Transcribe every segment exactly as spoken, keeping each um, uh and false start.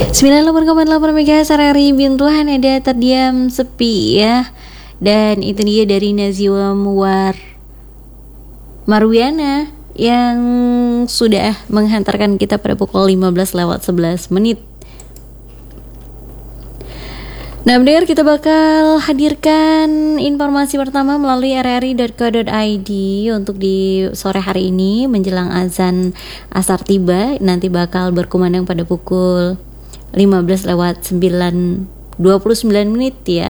sembilan puluh delapan koma delapan megahertz R R I Bintuhan ada terdiam sepi ya. Dan itu dia dari Nazwa Muar Marwiana yang sudah menghantarkan kita pada pukul lima belas lewat sebelas menit. Nah, mendengar kita bakal hadirkan informasi pertama melalui r r i dot co dot i d untuk di sore hari ini menjelang azan asar tiba. Nanti bakal berkumandang pada pukul lima belas lewat sembilan dua puluh sembilan menit ya.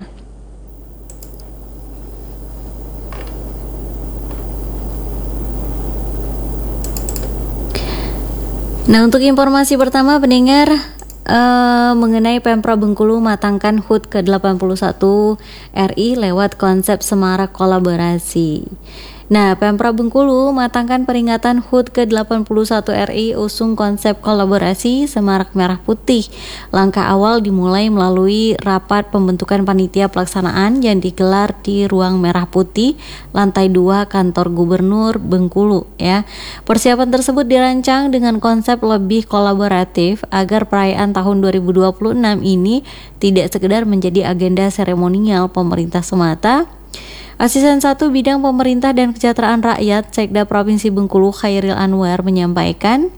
Nah, untuk informasi pertama pendengar, Uh, mengenai Pemprov Bengkulu matangkan H U T ke delapan puluh satu R I lewat konsep semarak kolaborasi. Nah, Pemprov Bengkulu matangkan peringatan H U T ke delapan puluh satu R I usung konsep kolaborasi Semarak Merah Putih. Langkah awal dimulai melalui rapat pembentukan panitia pelaksanaan yang digelar di Ruang Merah Putih, lantai dua Kantor Gubernur Bengkulu ya. Persiapan tersebut dirancang dengan konsep lebih kolaboratif agar perayaan tahun dua ribu dua puluh enam ini tidak sekedar menjadi agenda seremonial pemerintah semata. Asisten satu Bidang Pemerintah dan Kesejahteraan Rakyat Sekda Provinsi Bengkulu Khairil Anwar menyampaikan,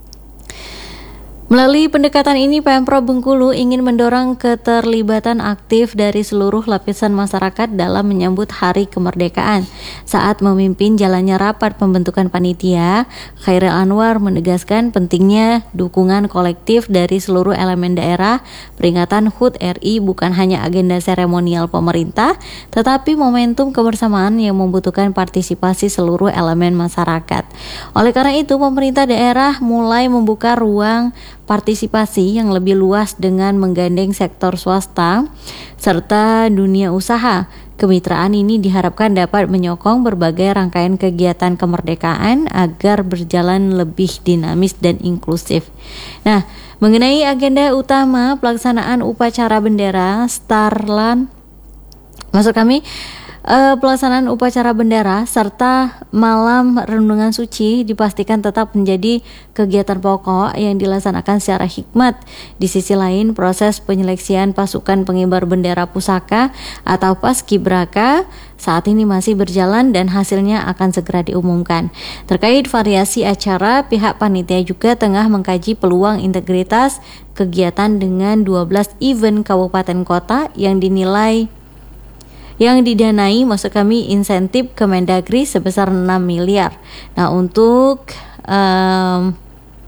melalui pendekatan ini Pemprov Bengkulu ingin mendorong keterlibatan aktif dari seluruh lapisan masyarakat dalam menyambut Hari Kemerdekaan. Saat memimpin jalannya rapat pembentukan panitia, Khairil Anwar menegaskan pentingnya dukungan kolektif dari seluruh elemen daerah. Peringatan H U T R I bukan hanya agenda seremonial pemerintah, tetapi momentum kebersamaan yang membutuhkan partisipasi seluruh elemen masyarakat. Oleh karena itu, pemerintah daerah mulai membuka ruang partisipasi yang lebih luas dengan menggandeng sektor swasta serta dunia usaha. Kemitraan ini diharapkan dapat menyokong berbagai rangkaian kegiatan kemerdekaan agar berjalan lebih dinamis dan inklusif. Nah, mengenai agenda utama pelaksanaan upacara bendera Starland, maksud kami Uh, pelaksanaan upacara bendera serta malam renungan suci dipastikan tetap menjadi kegiatan pokok yang dilaksanakan secara hikmat. Di sisi lain, proses penyeleksian pasukan pengibar bendera pusaka atau Paskibraka saat ini masih berjalan dan hasilnya akan segera diumumkan. Terkait variasi acara, pihak panitia juga tengah mengkaji peluang integritas kegiatan dengan dua belas event kabupaten kota yang dinilai yang didanai, maksud kami insentif Kemendagri sebesar enam miliar. Nah, untuk um,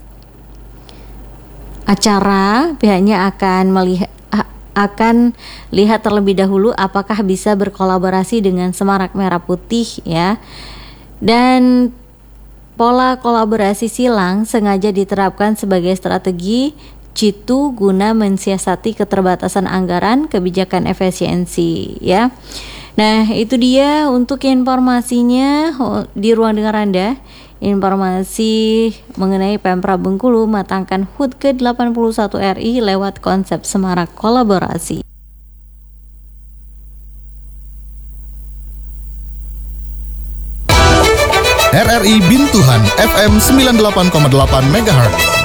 acara pihaknya akan melihat akan lihat terlebih dahulu apakah bisa berkolaborasi dengan Semarak Merah Putih ya. Dan pola kolaborasi silang sengaja diterapkan sebagai strategi jitu guna mensiasati keterbatasan anggaran, kebijakan efisiensi ya. Nah, itu dia untuk informasinya di ruang dengar Anda. Informasi mengenai Pemprov Bengkulu matangkan H U T ke delapan puluh satu R I lewat konsep semarak kolaborasi. R R I Bintuhan F M sembilan puluh delapan koma delapan megahertz.